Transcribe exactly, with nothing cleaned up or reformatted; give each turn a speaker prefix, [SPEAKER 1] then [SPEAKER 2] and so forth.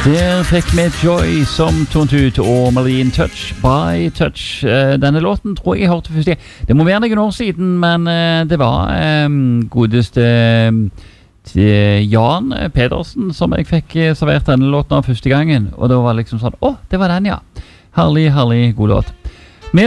[SPEAKER 1] Der fikk vi Joy som tonet ut, og Marlene Touch by Touch. Denne låten tror jeg jeg hørte først. Det må være noen år siden, men det var um, godeste til Jan Pedersen som jeg fikk servert denne låten av første gangen. Og da var det liksom sånn, åh, det var den, ja. Herlig, herlig god låt.